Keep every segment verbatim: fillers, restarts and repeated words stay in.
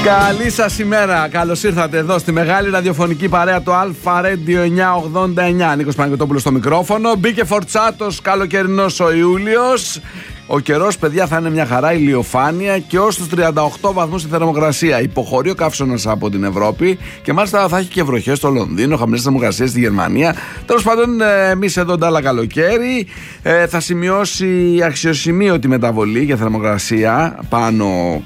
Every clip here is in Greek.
Καλή σας ημέρα, καλώς ήρθατε εδώ στη μεγάλη ραδιοφωνική παρέα του Αλφα Radio εννιακόσια ογδόντα εννιά. Νίκος Παναγιωτόπουλος στο μικρόφωνο. Μπήκε φορτσάτος, καλοκαιρινός ο Ιούλιος. Ο καιρός, παιδιά, θα είναι μια χαρά, ηλιοφάνεια και ως τους τριάντα οκτώ βαθμούς η θερμοκρασία. Υποχωρεί ο καύσωνας από την Ευρώπη και μάλιστα θα έχει και βροχές στο Λονδίνο, χαμηλές θερμοκρασίες στη Γερμανία. Τέλος πάντων, εμείς εδώ ντάλα καλοκαίρι. Ε, θα σημειώσει αξιοσημείωτη μεταβολή για θερμοκρασία πάνω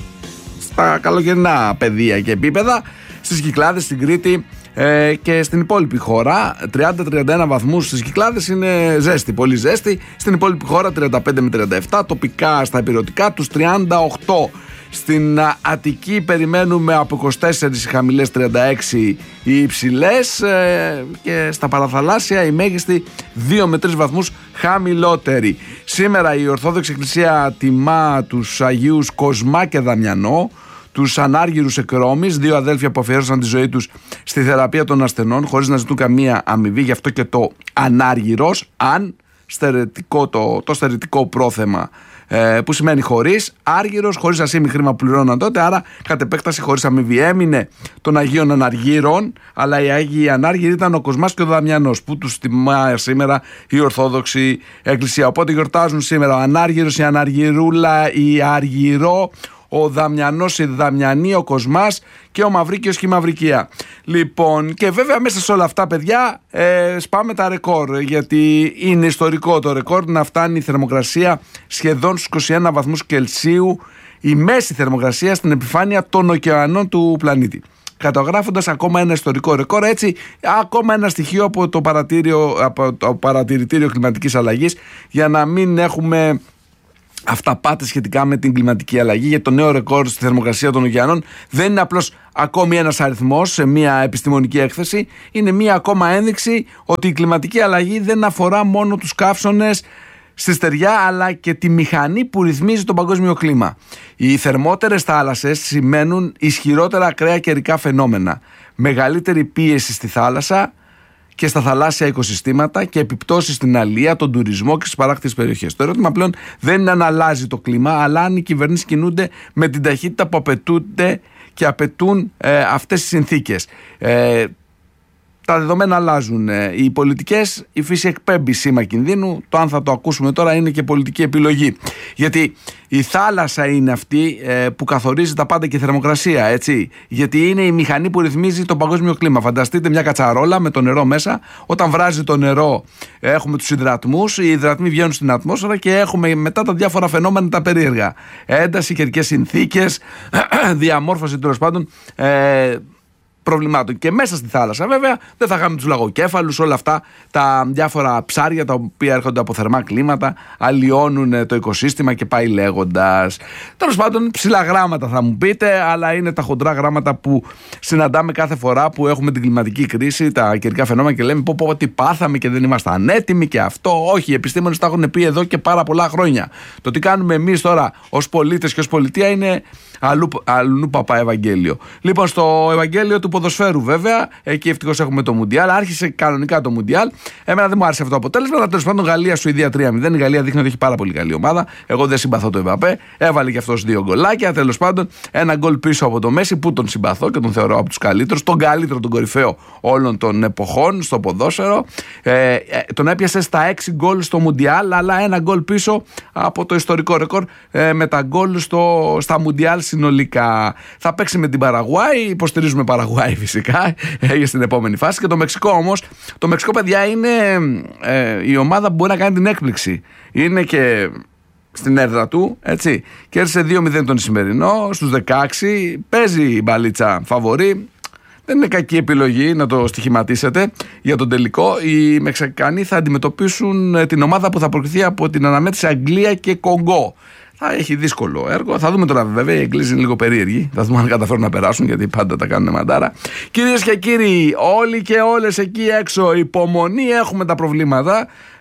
στα καλοκαιρινά πεδία και επίπεδα στις Κυκλάδες, στην Κρήτη ε, και στην υπόλοιπη χώρα. τριάντα με τριάντα ένα βαθμούς στις Κυκλάδες είναι ζέστη, πολύ ζέστη. Στην υπόλοιπη χώρα τριάντα πέντε με τριάντα επτά, τοπικά στα υπηρετικά τους τριάντα οκτώ. Στην Αττική περιμένουμε από είκοσι τέσσερα οι χαμηλές, τριάντα έξι οι υψηλές ε, και στα παραθαλάσσια η μέγιστη δύο με τρεις βαθμούς χαμηλότερη. Σήμερα η Ορθόδοξη Εκκλησία τιμά τους Αγίους Κοσμά και Δαμιανό, τους ανάργυρους εκρόμης, δύο αδέλφια που αφιέρωσαν τη ζωή τους στη θεραπεία των ασθενών χωρίς να ζητούν καμία αμοιβή, γι' αυτό και το ανάργυρος, αν στερετικό, το, το στερετικό πρόθεμα ε, που σημαίνει χωρίς, άργυρος, χωρίς ασήμι χρήμα που πληρώναν τότε, άρα κατ' επέκταση χωρίς αμοιβή. Έμεινε των Αγίων Αναργύρων, αλλά οι Άγιοι Ανάργυροι ήταν ο Κοσμάς και ο Δαμιανός που τους τιμά σήμερα η Ορθόδοξη Εκκλησία. Οπότε γιορτάζουν σήμερα ο Ανάργυρος, η Αναργυρούλα, η Αργυρό, ο Δαμιανός, η Δαμιανή, ο Κοσμάς και ο Μαυρίκιος και η Μαυρικία. Λοιπόν, και βέβαια μέσα σε όλα αυτά, παιδιά, ε, σπάμε τα ρεκόρ, γιατί είναι ιστορικό το ρεκόρ να φτάνει η θερμοκρασία σχεδόν στους είκοσι ένα βαθμούς Κελσίου, η μέση θερμοκρασία στην επιφάνεια των ωκεανών του πλανήτη, καταγράφοντας ακόμα ένα ιστορικό ρεκόρ. Έτσι, ακόμα ένα στοιχείο από το, από το παρατηρητήριο κλιματικής αλλαγής, για να μην έχουμε αυταπάτες σχετικά με την κλιματική αλλαγή, γιατί το νέο ρεκόρ στη θερμοκρασία των ωκεανών δεν είναι απλώς ακόμη ένας αριθμός σε μια επιστημονική έκθεση, είναι μια ακόμα ένδειξη ότι η κλιματική αλλαγή δεν αφορά μόνο τους καύσωνες στη στεριά, αλλά και τη μηχανή που ρυθμίζει το παγκόσμιο κλίμα. Οι θερμότερες θάλασσες σημαίνουν ισχυρότερα ακραία καιρικά φαινόμενα, μεγαλύτερη πίεση στη θάλασσα και στα θαλάσσια οικοσυστήματα και επιπτώσεις στην αλία, τον τουρισμό και στις παράκτιες περιοχές. Το ερώτημα πλέον δεν είναι αν αλλάζει το κλίμα, αλλά αν οι κυβερνήσεις κινούνται με την ταχύτητα που απαιτούνται και απαιτούν ε, αυτές τις συνθήκες. Ε, τα δεδομένα αλλάζουν. Ε, οι πολιτικές, η φύση εκπέμπει σήμα κινδύνου. Το αν θα το ακούσουμε τώρα είναι και πολιτική επιλογή. Γιατί η θάλασσα είναι αυτή ε, που καθορίζει τα πάντα και η θερμοκρασία, έτσι. Γιατί είναι η μηχανή που ρυθμίζει το παγκόσμιο κλίμα. Φανταστείτε μια κατσαρόλα με το νερό μέσα. Όταν βράζει το νερό, ε, έχουμε τους υδρατμούς. Οι υδρατμοί βγαίνουν στην ατμόσφαιρα και έχουμε μετά τα διάφορα φαινόμενα τα περίεργα. Ένταση, καιρικές συνθήκες, διαμόρφωση τέλος πάντων Ε, προβλημάτων. Και μέσα στη θάλασσα, βέβαια, δεν θα είχαμε τους λαγοκέφαλους, όλα αυτά τα διάφορα ψάρια τα οποία έρχονται από θερμά κλίματα, αλλοιώνουν το οικοσύστημα και πάει λέγοντας. Τέλος πάντων, ψηλά γράμματα θα μου πείτε, αλλά είναι τα χοντρά γράμματα που συναντάμε κάθε φορά που έχουμε την κλιματική κρίση, τα καιρικά φαινόμενα και λέμε πω, πω τι πάθαμε και δεν ήμασταν έτοιμοι και αυτό. Όχι, οι επιστήμονες τα έχουν πει εδώ και πάρα πολλά χρόνια. Το τι κάνουμε εμείς τώρα ως πολίτες και ως πολιτεία είναι αλλού, αλλού παπά Ευαγγέλιο. Λοιπόν, στο Ευαγγέλιο του ποδοσφαίρου, βέβαια, εκεί ευτυχώς έχουμε το Μουντιάλ. Άρχισε κανονικά το Μουντιάλ. Εμένα δεν μου άρεσε αυτό το αποτέλεσμα, αλλά τέλος πάντων Γαλλία-Σουηδία τρία μηδέν. Η Γαλλία δείχνει ότι έχει πάρα πολύ καλή ομάδα. Εγώ δεν συμπαθώ το Εμπαπέ. Έβαλε και αυτός δύο γκολάκια. Τέλος πάντων, ένα γκολ πίσω από το Μέση που τον συμπαθώ και τον θεωρώ από τους καλύτερους. Τον καλύτερο, τον κορυφαίο όλων των εποχών στο ποδόσφαιρο. Ε, ε, τον έπιασε στα έξι γκολ στο Μουντιάλ, αλλά ένα γκολ πίσω από το ιστορικό ρεκόρ ε, με τα γκολ στα Μουντιάλ συνολικά. Θα παίξει με την Παραγουάη. Υποστηρίζουμε Παραγουάη φυσικά ε, στην επόμενη φάση. Και το Μεξικό όμως, το Μεξικό, παιδιά, είναι ε, η ομάδα που μπορεί να κάνει την έκπληξη. Είναι και στην έδρα του, έτσι. Κέρδισε δύο μηδέν τον σημερινό, στους δεκαέξι. Παίζει η μπαλίτσα φαβορί. Δεν είναι κακή επιλογή να το στοιχηματίσετε για τον τελικό. Οι Μεξικανοί θα αντιμετωπίσουν την ομάδα που θα προκριθεί από την αναμέτρηση Αγγλία και Κονγκό. Θα έχει δύσκολο έργο. Θα δούμε τώρα, βέβαια. Οι Εγγλέζοι είναι λίγο περίεργοι. Θα δούμε αν καταφέρουν να περάσουν, γιατί πάντα τα κάνουν μαντάρα. Κυρίες και κύριοι, όλοι και όλες εκεί έξω, υπομονή, έχουμε τα προβλήματα.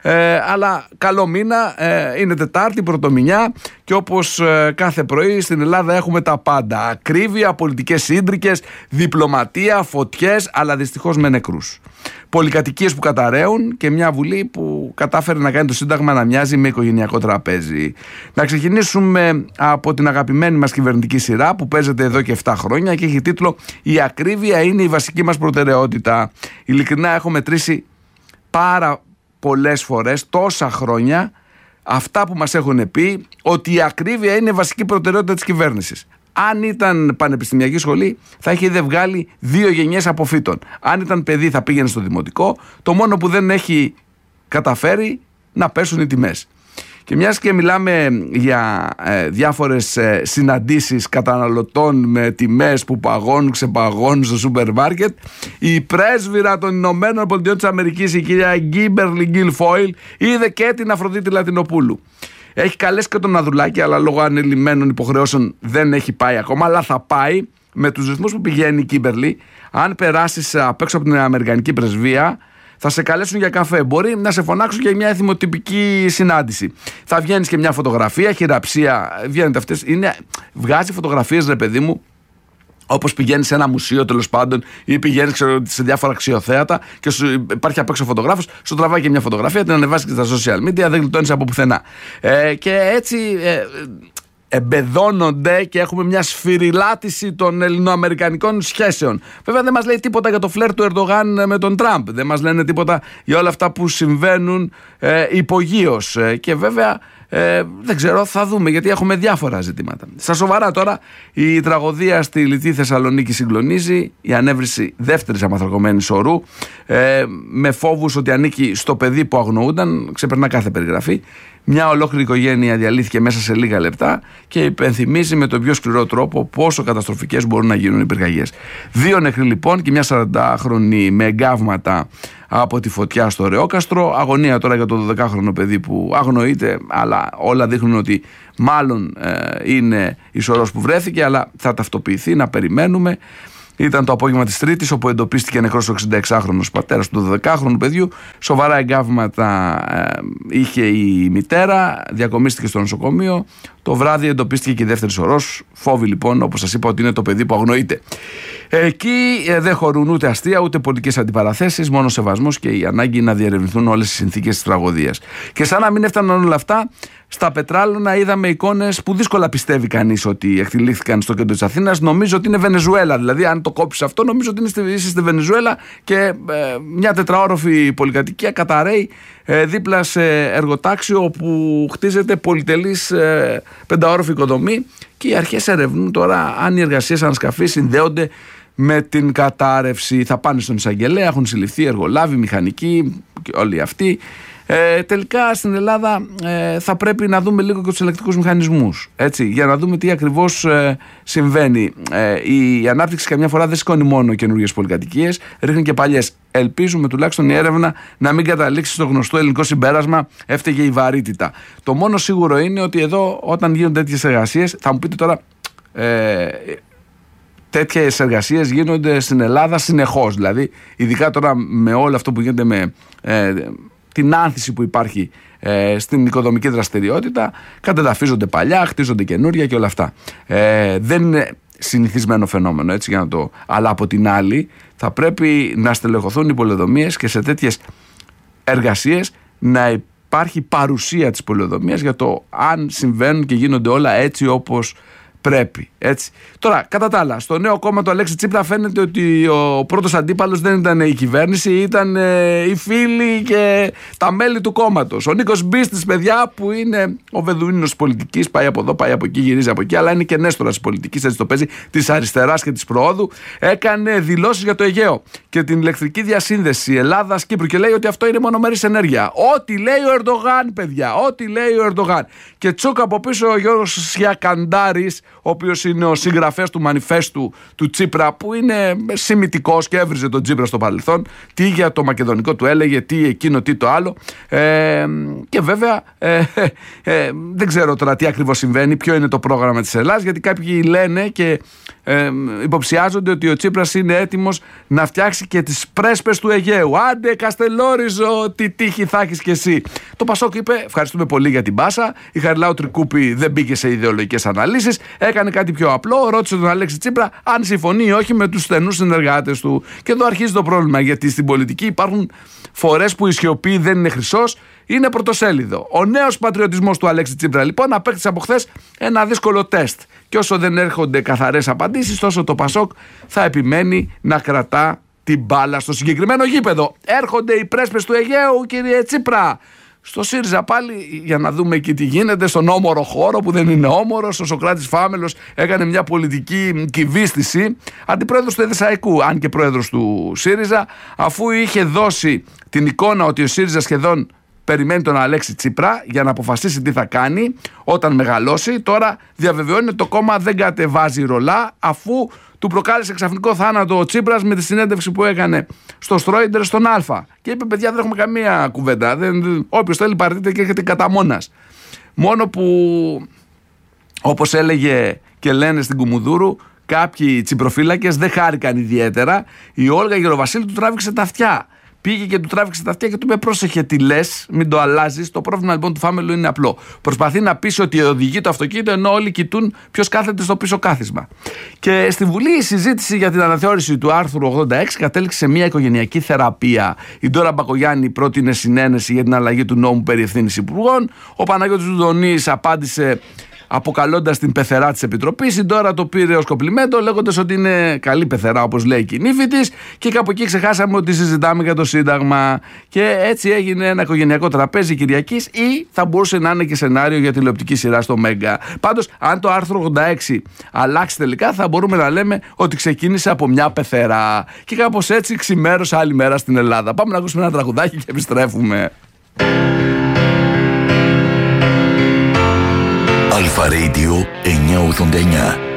Ε, αλλά καλό μήνα, ε, είναι Τετάρτη, πρωτομηνιά, και όπως ε, κάθε πρωί στην Ελλάδα έχουμε τα πάντα. Ακρίβεια, πολιτικές σύντρικες, διπλωματία, φωτιές, αλλά δυστυχώς με νεκρούς. Πολυκατοικίες που καταραίουν και μια Βουλή που κατάφερε να κάνει το Σύνταγμα να μοιάζει με οικογενειακό τραπέζι. Να ξεκινήσουμε από την αγαπημένη μας κυβερνητική σειρά που παίζεται εδώ και επτά χρόνια και έχει τίτλο «Η ακρίβεια είναι η βασική μας προτεραιότητα». Ειλικρινά έχω μετρήσει πάρα πολλές φορές, τόσα χρόνια, αυτά που μας έχουν πει ότι η ακρίβεια είναι η βασική προτεραιότητα της κυβέρνησης. Αν ήταν πανεπιστημιακή σχολή, θα είχε ήδη βγάλει δύο γενιές αποφύτων. Αν ήταν παιδί, θα πήγαινε στο δημοτικό. Το μόνο που δεν έχει καταφέρει να πέσουν οι τιμές. Και μιας και μιλάμε για ε, διάφορες ε, συναντήσεις καταναλωτών με τιμές που παγώνουν, ξεπαγώνουν στο σούπερ μάρκετ, η πρέσβυρα των Ηνωμένων Πολιτειών της Αμερικής, η κυρία Γκίμπερλι Γκίλφοιλ, είδε και την Αφροδίτη Λατινοπούλου. Έχει καλέσει και τον Ανδρουλάκη, αλλά λόγω ανελημμένων υποχρεώσεων δεν έχει πάει ακόμα. Αλλά θα πάει με τους ρυθμούς που πηγαίνει η Κίμπερλι. Αν περάσεις απ' έξω από την Αμερικανική πρεσβεία, θα σε καλέσουν για καφέ. Μπορεί να σε φωνάξουν για μια εθιμοτυπική συνάντηση. Θα βγαίνεις και μια φωτογραφία, χειραψία. Βγαίνετε αυτές. Είναι, βγάζει φωτογραφίες, ρε παιδί μου. Όπως πηγαίνεις σε ένα μουσείο, τέλος πάντων, ή πηγαίνεις ξέρω, σε διάφορα αξιοθέατα και σου υπάρχει απ' έξω φωτογράφος, σου τραβάει και μια φωτογραφία, την ανεβάζει και στα social media, δεν γλιτώνεις από πουθενά. Ε, και έτσι ε, εμπεδώνονται και έχουμε μια σφυριλάτηση των ελληνοαμερικανικών σχέσεων. Βέβαια δεν μας λέει τίποτα για το φλερ του Ερντογάν με τον Τραμπ, δεν μας λένε τίποτα για όλα αυτά που συμβαίνουν ε, υπογείως. Ε, και βέβαια Ε, δεν ξέρω, θα δούμε, γιατί έχουμε διάφορα ζητήματα. Στα σοβαρά τώρα, η τραγωδία στη Λιτή Θεσσαλονίκη συγκλονίζει. Η ανέβριση δεύτερης αμαθρακωμένης ορού, ε, με φόβους ότι ανήκει στο παιδί που αγνοούνταν, ξεπερνά κάθε περιγραφή. Μια ολόκληρη οικογένεια διαλύθηκε μέσα σε λίγα λεπτά και υπενθυμίζει με τον πιο σκληρό τρόπο πόσο καταστροφικές μπορούν να γίνουν οι πυρκαγιές. Δύο νεκροί λοιπόν και μια σαραντάχρονη με εγκάβματα από τη φωτιά στο Ρεόκαστρο. Αγωνία τώρα για το δωδεκάχρονο παιδί που αγνοείται, αλλά όλα δείχνουν ότι μάλλον ε, είναι η σωρός που βρέθηκε, αλλά θα ταυτοποιηθεί, να περιμένουμε. Ήταν το απόγευμα της Τρίτης, όπου εντοπίστηκε νεκρός ο εξηνταεξάχρονος πατέρας του δωδεκάχρονου παιδιού. Σοβαρά εγκάβματα ε, είχε η μητέρα, διακομίστηκε στο νοσοκομείο. Το βράδυ εντοπίστηκε και η δεύτερη σωρός. Φόβοι λοιπόν, όπως σας είπα, ότι είναι το παιδί που αγνοείται. Εκεί ε, δεν χωρούν ούτε αστεία ούτε πολιτικές αντιπαραθέσεις, μόνο σεβασμός και η ανάγκη να διερευνηθούν όλες οι συνθήκες της τραγωδίας. Και σαν να μην έφταναν όλα αυτά, στα Πετράλωνα είδαμε εικόνες που δύσκολα πιστεύει κανείς ότι εκτελήθηκαν στο κέντρο της Αθήνας. Νομίζω ότι είναι Βενεζουέλα. Δηλαδή, αν το κόψεις αυτό, νομίζω ότι είστε, είστε στη Βενεζουέλα και ε, μια τετραόροφη πολυκατοικία καταραίει ε, δίπλα σε εργοτάξιο όπου χτίζεται πολυτελής ε, πενταόροφη οικοδομή και οι αρχές ερευνούν τώρα αν οι εργασίες ανασκαφής συνδέονται με την κατάρρευση. Θα πάνε στον εισαγγελέα, έχουν συλληφθεί εργολάβοι, μηχανικοί και όλοι αυτοί. Ε, τελικά στην Ελλάδα ε, θα πρέπει να δούμε λίγο και τους ελεκτικούς μηχανισμούς, έτσι, για να δούμε τι ακριβώς ε, συμβαίνει. Ε, η ανάπτυξη καμιά φορά δεν σηκώνει μόνο καινούργιες πολυκατοικίες, ρίχνει και παλιές. Ελπίζουμε τουλάχιστον η έρευνα να μην καταλήξει στο γνωστό ελληνικό συμπέρασμα έφταιγε η βαρύτητα. Το μόνο σίγουρο είναι ότι εδώ όταν γίνονται τέτοιες εργασίες, θα μου πείτε τώρα, ε, τέτοιες εργασίες γίνονται στην Ελλάδα συνεχώς, δηλαδή ειδικά τώρα με όλο αυτό που γίνεται με ε, την άνθηση που υπάρχει ε, στην οικοδομική δραστηριότητα, κατεδαφίζονται παλιά, χτίζονται καινούρια και όλα αυτά. Ε, δεν είναι συνηθισμένο φαινόμενο, έτσι, για να το... αλλά από την άλλη θα πρέπει να στελεχωθούν οι πολεοδομίες και σε τέτοιες εργασίες να υπάρχει παρουσία της πολεοδομίας για το αν συμβαίνουν και γίνονται όλα έτσι όπως πρέπει, έτσι. Τώρα, κατά τα άλλα, στο νέο κόμμα του Αλέξη Τσίπρα φαίνεται ότι ο πρώτος αντίπαλος δεν ήταν η κυβέρνηση, ήταν ε, οι φίλοι και τα μέλη του κόμματος. Ο Νίκος Μπίστης, παιδιά, που είναι ο βεδουίνος της πολιτικής, πάει από εδώ, πάει από εκεί, γυρίζει από εκεί, αλλά είναι και νέστορας της πολιτικής, έτσι το παίζει, της αριστεράς και της προόδου. Έκανε δηλώσεις για το Αιγαίο και την ηλεκτρική διασύνδεση Ελλάδας-Κύπρου και λέει ότι αυτό είναι μονομερής ενέργεια. Ό,τι λέει ο Ερντογάν, παιδιά, ό,τι λέει ο Ερντογάν. Και τσούκα από πίσω ο Γιώργος Σιακαντάρης, ο οποίος είναι ο συγγραφέας του μανιφέστου του Τσίπρα, που είναι σημιτικός και έβριζε τον Τσίπρα στο παρελθόν, τι για το μακεδονικό του έλεγε, τι εκείνο, τι το άλλο. Ε, και βέβαια ε, ε, ε, δεν ξέρω τώρα τι ακριβώς συμβαίνει, ποιο είναι το πρόγραμμα της Ελλάδας, γιατί κάποιοι λένε και ε, υποψιάζονται ότι ο Τσίπρας είναι έτοιμος να φτιάξει και τις πρέσπες του Αιγαίου. Άντε Καστελόριζο, τι τύχη θα έχεις κι εσύ. Το Πασόκ είπε ευχαριστούμε πολύ για την πάσα. Η Χαριλάου Τρικούπη δεν μπήκε σε ιδεολογικές αναλύσεις. Έκανε κάτι πιο απλό. Ρώτησε τον Αλέξη Τσίπρα αν συμφωνεί ή όχι με τους στενούς συνεργάτες του. Και εδώ αρχίζει το πρόβλημα, γιατί στην πολιτική υπάρχουν φορές που η σιωπή δεν είναι χρυσός, είναι πρωτοσέλιδο. Ο νέος πατριωτισμός του Αλέξη Τσίπρα λοιπόν απέκτησε από χθες ένα δύσκολο τεστ. Και όσο δεν έρχονται καθαρές απαντήσεις, τόσο το Πασόκ θα επιμένει να κρατά την μπάλα στο συγκεκριμένο γήπεδο. Έρχονται οι πρέσπες του Αιγαίου, κύριε Τσίπρα. Στο ΣΥΡΙΖΑ πάλι, για να δούμε εκεί τι γίνεται, στον όμορο χώρο που δεν είναι όμορος, ο Σωκράτης Φάμελος έκανε μια πολιτική κυβίστηση, αντιπρόεδρος του ΕΔΕΣΑΙΚΟΥ, αν και πρόεδρος του ΣΥΡΙΖΑ, αφού είχε δώσει την εικόνα ότι ο ΣΥΡΙΖΑ σχεδόν περιμένει τον Αλέξη Τσίπρα για να αποφασίσει τι θα κάνει όταν μεγαλώσει. Τώρα διαβεβαιώνει ότι το κόμμα δεν κατεβάζει ρολά, αφού του προκάλεσε ξαφνικό θάνατο ο Τσίπρας με τη συνέντευξη που έκανε στο Στρόιντερ στον Α. Και είπε: παιδιά, δεν έχουμε καμία κουβέντα. Όποιος θέλει παρτίτε και έρχεται κατά μόνας. Μόνο που, όπως έλεγε και λένε στην Κουμουνδούρου, κάποιοι τσιπροφύλακες δεν χάρηκαν ιδιαίτερα. Η Όλγα Γεροβασίλη του τράβηξε τα αυτιά. Πήγε και του τράβηξε τα αυτιά και του είπε: πρόσεχε τι λες, μην το αλλάζεις. Το πρόβλημα λοιπόν του Φάμελου είναι απλό. Προσπαθεί να πείσει ότι οδηγεί το αυτοκίνητο, ενώ όλοι κοιτούν ποιος κάθεται στο πίσω κάθισμα. Και στη Βουλή η συζήτηση για την αναθεώρηση του άρθρου ογδόντα έξι κατέληξε σε μια οικογενειακή θεραπεία. Η Ντόρα Μπακογιάννη πρότεινε συνένεση για την αλλαγή του νόμου περί ευθύνης υπουργών. Ο Παναγιώτης Δουδονής απάντησε αποκαλώντας την πεθερά της Επιτροπής. Η Ντόρα το πήρε ως κομπλιμέντο, λέγοντας ότι είναι καλή πεθερά, όπως λέει και η νύφη της. Και κάπου εκεί ξεχάσαμε ότι συζητάμε για το Σύνταγμα. Και έτσι έγινε ένα οικογενειακό τραπέζι Κυριακής, ή θα μπορούσε να είναι και σενάριο για τηλεοπτική σειρά στο Μέγκα. Πάντως, αν το άρθρο ογδόντα έξι αλλάξει τελικά, θα μπορούμε να λέμε ότι ξεκίνησε από μια πεθερά. Και κάπως έτσι ξημέρωσε άλλη μέρα στην Ελλάδα. Πάμε να ακούσουμε ένα τραγουδάκι και επιστρέφουμε. Αλφα Radio εννιακόσια ογδόντα εννιά.